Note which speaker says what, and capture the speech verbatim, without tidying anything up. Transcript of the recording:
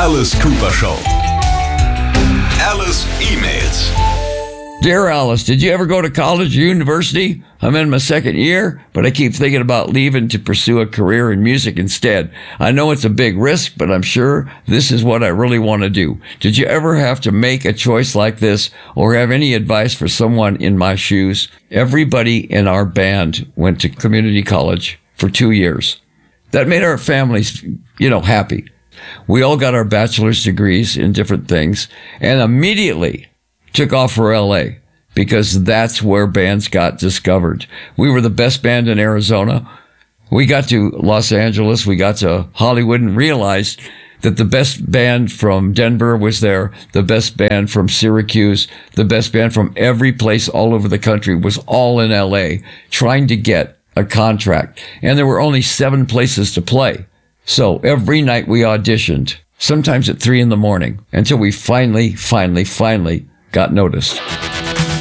Speaker 1: Alice Cooper Show. Alice emails.
Speaker 2: Dear Alice, did you ever go to college or university? I'm in my second year, but I keep thinking about leaving to pursue a career in music instead. I know it's a big risk, but I'm sure this is what I really want to do. Did you ever have to make a choice like this or have any advice for someone in my shoes? Everybody in our band went to community college for two years. That made our families, you know, happy. We all got our bachelor's degrees in different things and immediately took off for L A because that's where bands got discovered. We were the best band in Arizona. We got to Los Angeles. We got to Hollywood and realized that the best band from Denver was there. The best band from Syracuse, the best band from every place all over the country was all in L A trying to get a contract. And there were only seven places to play. So every night we auditioned, sometimes at three in the morning, until we finally, finally, finally got noticed.